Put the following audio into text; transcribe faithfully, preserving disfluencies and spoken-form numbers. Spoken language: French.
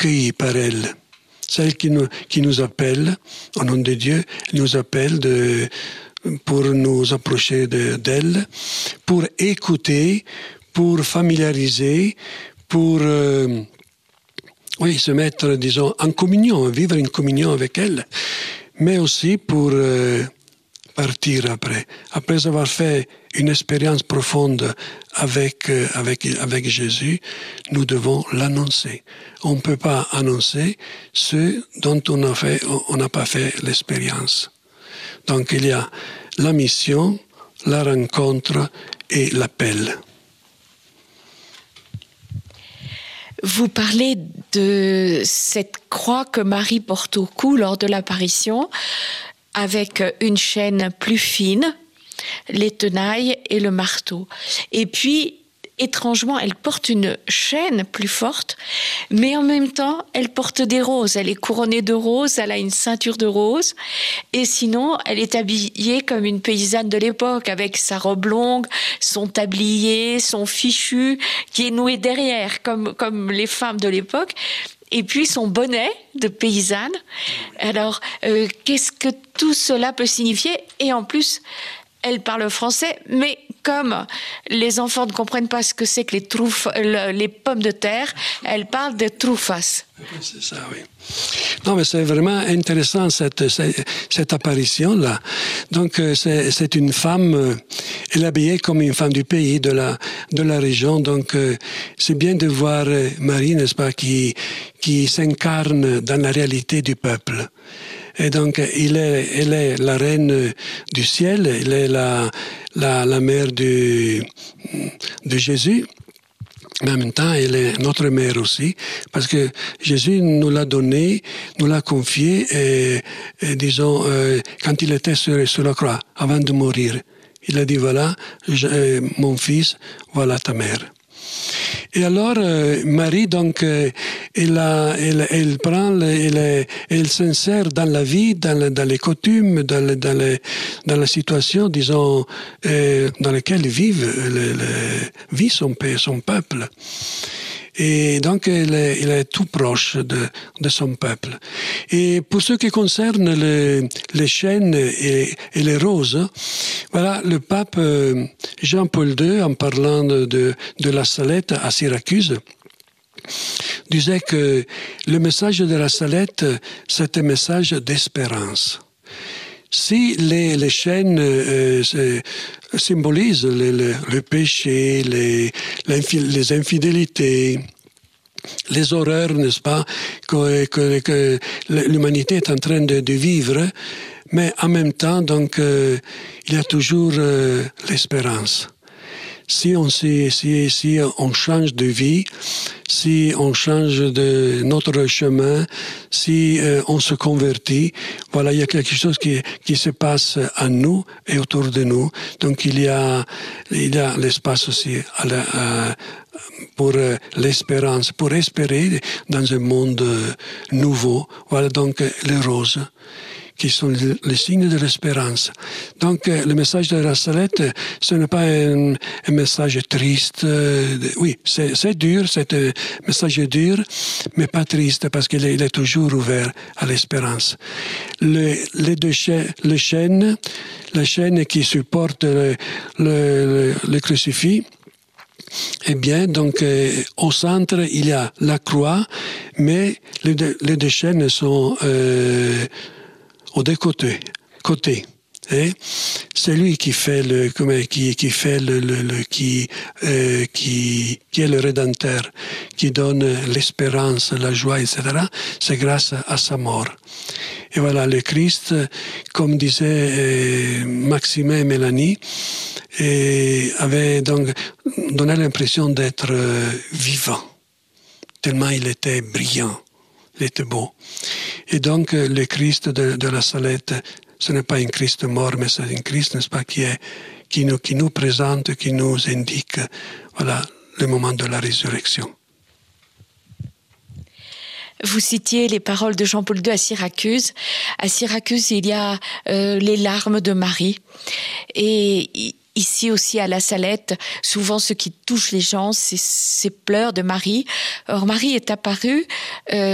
accueillis par elle. C'est elle qui nous, qui nous appelle, au nom de Dieu, elle nous appelle de, pour nous approcher de, d'elle, pour écouter, pour familiariser, pour euh, oui, se mettre, disons, en communion, vivre une communion avec elle, mais aussi pour euh, partir après. Après avoir fait une expérience profonde avec, euh, avec, avec Jésus, nous devons l'annoncer. On ne peut pas annoncer ce dont on n'a fait, on n'a pas fait l'expérience. Donc il y a la mission, la rencontre et l'appel. Vous parlez de cette croix que Marie porte au cou lors de l'apparition, avec une chaîne plus fine, les tenailles et le marteau. Et puis, étrangement, elle porte une chaîne plus forte, mais en même temps, elle porte des roses. Elle est couronnée de roses, elle a une ceinture de roses, et sinon, elle est habillée comme une paysanne de l'époque, avec sa robe longue, son tablier, son fichu, qui est noué derrière, comme, comme les femmes de l'époque, et puis son bonnet de paysanne. Alors, euh, qu'est-ce que tout cela peut signifier? Et en plus, elle parle français, mais comme les enfants ne comprennent pas ce que c'est que les, trouf- les pommes de terre, elle parle de truffas. C'est ça, oui. Non, mais c'est vraiment intéressant cette, cette, cette apparition-là. Donc, c'est, c'est une femme, elle est habillée comme une femme du pays, de la, de la région. Donc, c'est bien de voir Marie, n'est-ce pas, qui, qui s'incarne dans la réalité du peuple. Et donc, il est, elle est la reine du ciel, elle est la, la, la mère du, de Jésus, mais en même temps, elle est notre mère aussi, parce que Jésus nous l'a donné, nous l'a confié, et, et disons, euh, quand il était sur, sur la croix, avant de mourir, il a dit, voilà, je, euh, mon fils, voilà ta mère. Et alors, euh, Marie, donc, euh, elle, a, elle, elle prend, elle, elle s'insère dans la vie, dans, le, dans les coutumes, dans, le, dans, le, dans la situation, disons, euh, dans laquelle vivent, le, le, vit son, son peuple. Et donc, elle est, elle est tout proche de, de son peuple. Et pour ce qui concerne le, les chênes et, et les roses, voilà, le pape Jean-Paul deux, en parlant de, de la Salette à Syracuse, disait que le message de la Salette, c'est un message d'espérance. Si les, les chênes euh, symbolisent le, le, le péché, les, les infidélités, les horreurs, n'est-ce pas, que, que, que l'humanité est en train de, de vivre, mais en même temps, donc, euh, il y a toujours euh, l'espérance. Si on, si, si, si on change de vie, si on change de notre chemin, si euh, on se convertit, voilà, il y a quelque chose qui, qui se passe à nous et autour de nous. Donc il y a, il y a l'espace aussi à la, à, pour euh, l'espérance, pour espérer dans un monde euh, nouveau. Voilà donc les roses, qui sont les signes de l'espérance. Donc, le message de la Salette, ce n'est pas un, un message triste. Euh, oui, c'est, c'est dur, c'est un message dur, mais pas triste, parce qu'il est, il est toujours ouvert à l'espérance. Le, les deux chênes, le chêne, la chaîne qui supporte le, le, le, le crucifix, eh bien, donc, euh, au centre, il y a la croix, mais les deux, les deux chaînes sont euh, aux deux côtés. côtés. Et c'est lui qui fait le, qui, qui fait le, le, le qui, euh, qui, qui est le Rédempteur, qui donne l'espérance, la joie, et cetera. C'est grâce à sa mort. Et voilà, le Christ, comme disaient euh, Maximin et Mélanie, et avait donc donné l'impression d'être euh, vivant, tellement il était brillant, il était beau. Et donc le Christ de, de la Salette, ce n'est pas un Christ mort, mais c'est un Christ, n'est-ce pas, qui, est, qui, nous, qui nous présente, qui nous indique, voilà, le moment de la résurrection. Vous citiez les paroles de Jean-Paul deux à Syracuse. À Syracuse, il y a euh, les larmes de Marie. Et ici aussi à la Salette, souvent ce qui touche les gens, c'est ces pleurs de Marie. Or, Marie est apparue euh,